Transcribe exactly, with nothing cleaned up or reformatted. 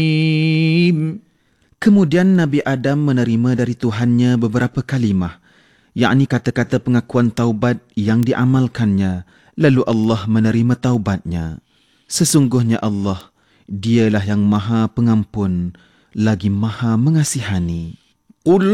Kemudian Nabi Adam menerima dari Tuhannya beberapa kalimah, yakni kata-kata pengakuan taubat yang diamalkannya, lalu Allah menerima taubatnya. Sesungguhnya Allah, dialah yang maha pengampun, lagi maha mengasihani. Qul